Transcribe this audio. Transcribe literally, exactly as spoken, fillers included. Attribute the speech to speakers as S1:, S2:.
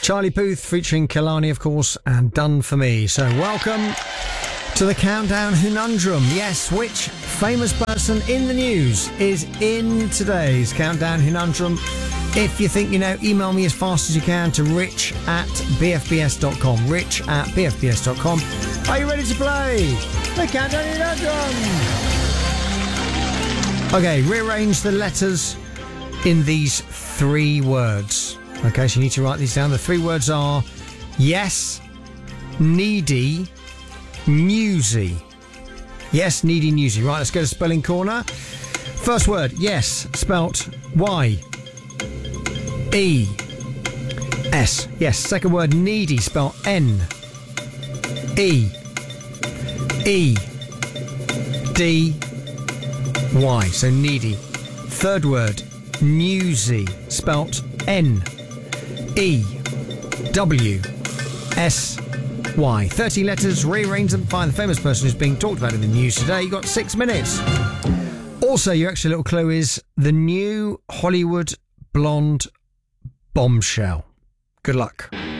S1: Charlie Puth featuring Kehlani, of course, and Done For Me. So welcome to the Countdown Conundrum. Yes, which famous person in the news is in today's Countdown Conundrum? If you think you know, email me as fast as you can to rich at b f b s dot com. Rich at b f b s dot com. Are you ready to play the Countdown Conundrum? Okay, rearrange the letters in these three words. Okay, so you need to write these down. The three words are yes, needy, newsy. Yes, needy, newsy. Right, let's go to Spelling Corner. First word, yes, spelt Y E S. Yes, second word, needy, spelt N E E D Y. So needy. Third word, newsy, spelt N E W S Y. thirty letters, rearrange them, find the famous person who's being talked about in the news today. You've got six minutes. Also, your extra little clue is the new Hollywood blonde bombshell. Good luck.